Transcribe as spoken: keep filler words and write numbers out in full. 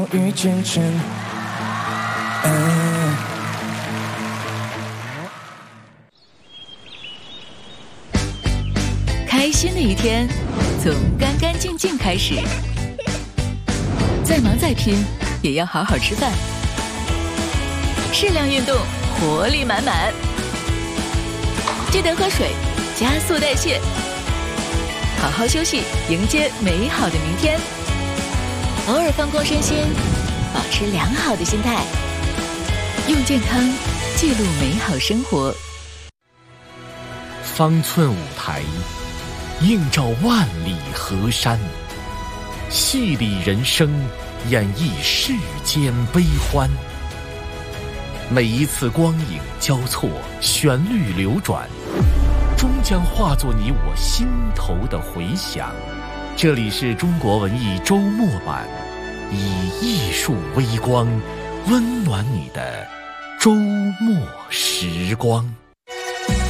遇见真爱。 开心的一天从干干净净开始，再忙再拼也要好好吃饭，适量运动，活力满满。记得喝水，加速代谢，好好休息，迎接美好的明天。偶尔放空身心，保持良好的心态，用健康记录美好生活。 方寸舞台映照万里河山，戏里人生，演绎世间悲欢。每一次光影交错，旋律流转，终将化作你我心头的回响。这里是中国文艺周末版，以艺术微光温暖你的周末时光。